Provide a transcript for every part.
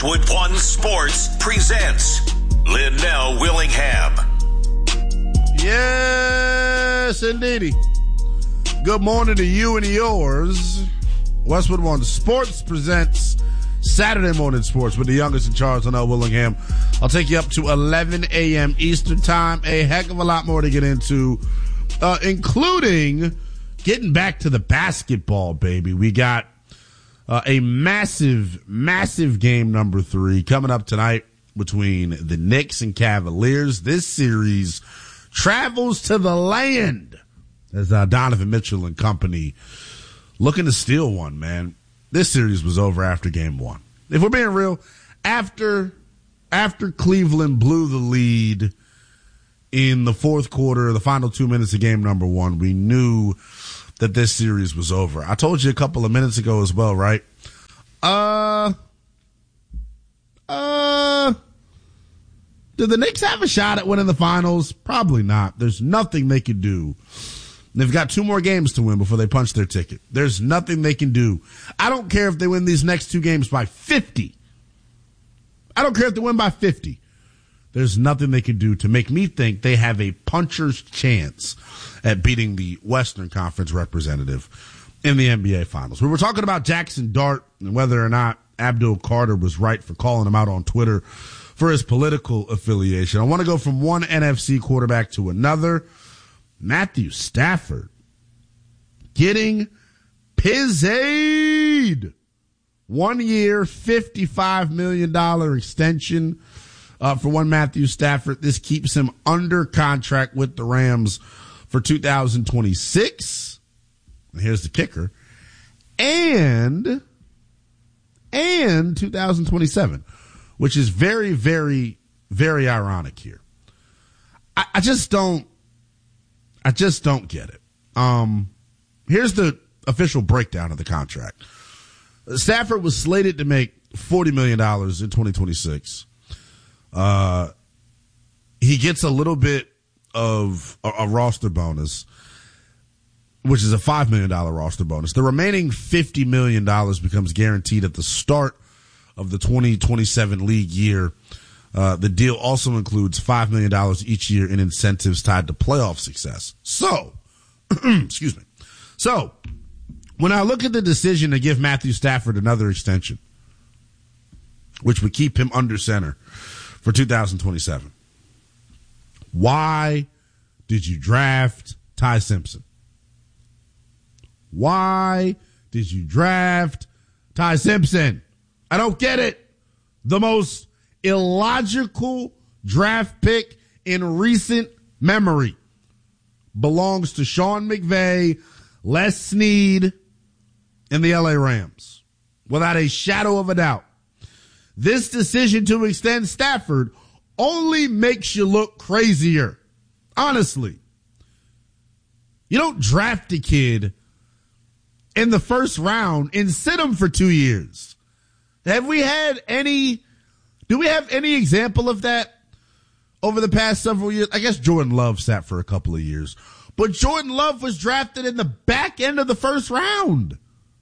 Westwood One Sports presents Linnell Willingham. Yes, indeedy. Good morning to you and yours. Westwood One Sports presents Saturday Morning Sports with the youngest in charge, Linnell Willingham. I'll take you up to 11 a.m. Eastern Time. A heck of a lot more to get into, including getting back to the basketball, baby. We got a massive game number 3 coming up tonight between the Knicks and Cavaliers. This series travels to the land as Donovan Mitchell and company looking to steal one, man. This series was over after game 1. If we're being real, after Cleveland blew the lead in the fourth quarter, the final 2 minutes of game number 1, we knew that this series was over. I told you a couple of minutes ago as well, right? Do the Knicks have a shot at winning the finals? Probably not. There's nothing they could do. They've got 2 more games to win before they punch their ticket. There's nothing they can do. I don't care if they win these next 2 games by 50. I don't care if they win by 50. There's nothing they can do to make me think they have a puncher's chance at beating the Western Conference representative in the NBA Finals. We were talking about Jackson Dart and whether or not Abdul Carter was right for calling him out on Twitter for his political affiliation. I want to go from one NFC quarterback to another. Matthew Stafford getting pizzed. 1 year, $55 million extension for one Matthew Stafford. This keeps him under contract with the Rams for 2026. And here's the kicker. And 2027, which is very, very, very ironic here. I just don't get it. Here's the official breakdown of the contract. Stafford was slated to make $40 million in 2026. He gets a little bit of a roster bonus, which is a $5 million roster bonus. The remaining $50 million becomes guaranteed at the start of the 2027 league year. The deal also includes $5 million each year in incentives tied to playoff success. So, excuse me. So, when I look at the decision to give Matthew Stafford another extension, which would keep him under center for 2027, why did you draft Ty Simpson? Why did you draft Ty Simpson? I don't get it. The most illogical draft pick in recent memory belongs to Sean McVay, Les Snead, and the LA Rams. Without a shadow of a doubt. This decision to extend Stafford only makes you look crazier. Honestly. You don't draft a kid in the first round and sit him for 2 years. Do we have any example of that over the past several years? I guess Jordan Love sat for a couple of years. But Jordan Love was drafted in the back end of the first round.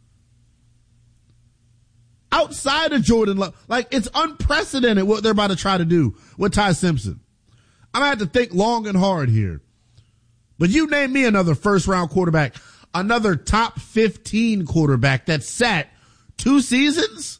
Outside of Jordan Love, it's unprecedented what they're about to try to do with Ty Simpson. I'm going to have to think long and hard here. But you name me another first-round quarterback, another top 15 quarterback that sat 2 seasons?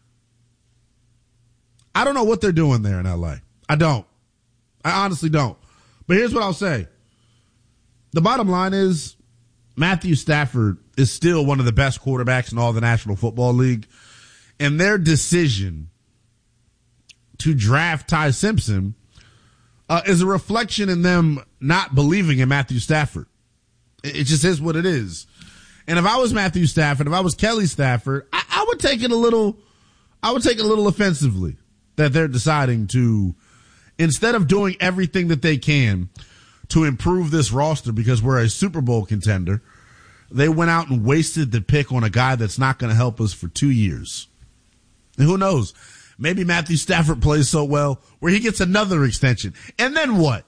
I don't know what they're doing there in L.A. I don't. I honestly don't. But here's what I'll say. The bottom line is Matthew Stafford is still one of the best quarterbacks in all the National Football League. And their decision to draft Ty Simpson is a reflection in them not believing in Matthew Stafford. It just is what it is. And if I was Matthew Stafford, if I was Kelly Stafford, I would take it a little offensively that they're deciding to, instead of doing everything that they can to improve this roster because we're a Super Bowl contender, they went out and wasted the pick on a guy that's not going to help us for 2 years. And who knows? Maybe Matthew Stafford plays so well where he gets another extension. And then what?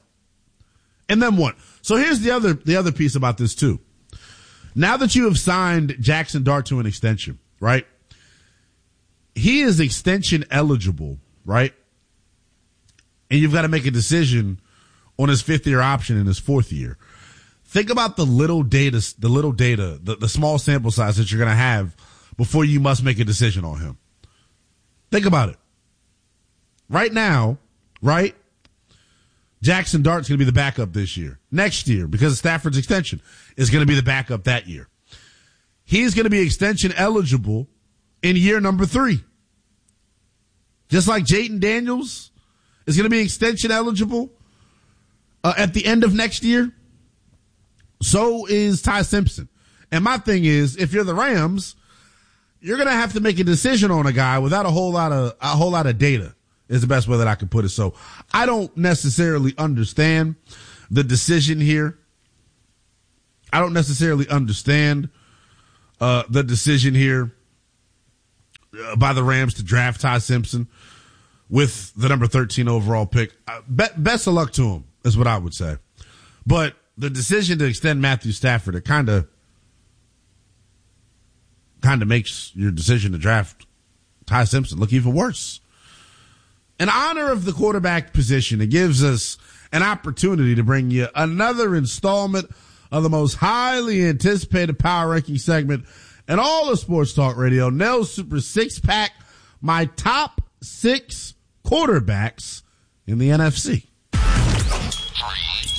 So here's the other piece about this too. Now that you have signed Jackson Dart to an extension, right? he is extension eligible, right? And you've got to make a decision on his 5th-year option in his 4th year. Think about the small sample size that you're going to have before you must make a decision on him. Think about it. Right now, right? Jackson Dart's going to be the backup this year. Next year, because of Stafford's extension, is going to be the backup that year. He's going to be extension eligible in year number 3. Just like Jayden Daniels is going to be extension eligible at the end of next year. So is Ty Simpson. And my thing is, if you're the Rams, you're going to have to make a decision on a guy without a whole lot of data, is the best way that I can put it. So I don't necessarily understand the decision here. I don't necessarily understand the decision here by the Rams to draft Ty Simpson with the number 13 overall pick. Best of luck to him is what I would say. But the decision to extend Matthew Stafford, it kind of makes your decision to draft Ty Simpson look even worse. In honor of the quarterback position, it gives us an opportunity to bring you another installment of the most highly anticipated power ranking segment in all of Sports Talk Radio, Nell's Super 6-Pack, my top 6 quarterbacks in the NFC.